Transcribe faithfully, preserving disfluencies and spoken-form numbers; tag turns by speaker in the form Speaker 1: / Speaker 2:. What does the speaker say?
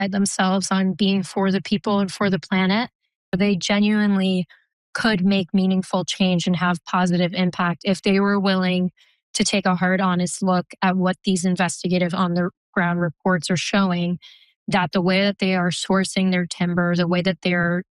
Speaker 1: pride themselves on being for the people and for the planet. They genuinely could make meaningful change and have positive impact if they were willing to take a hard, honest look at what these investigative on the ground reports are showing, that the way that they are sourcing their timber, the way that they're